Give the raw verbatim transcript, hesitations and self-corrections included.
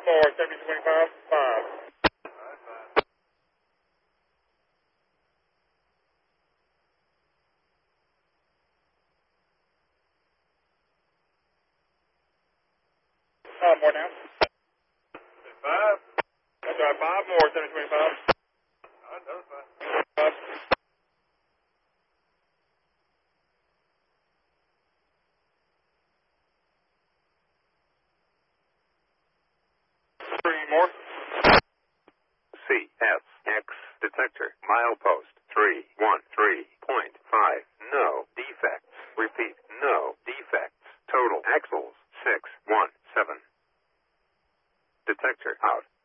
more, seventy twenty-five, five. Five more now. Five. That's right, five more, seventy twenty-five. Another five. Five. Three more. C S X detector milepost three one three point five. No defects. Repeat, no defects. Total axles six one seven. Detector out.